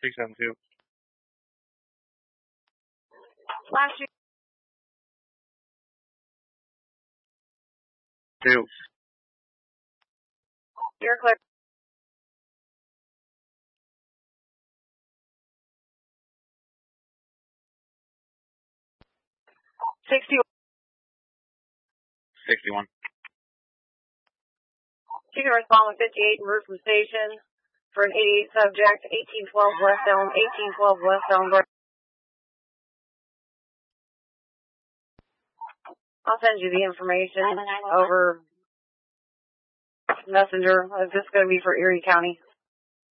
672. Last year. 2. You're clear. $61. 61. You can respond with 58 and Roof from Station for an 88 subject, 1812 West Elm, 1812 West Elm. I'll send you the information over Messenger. This is going to be for Erie County.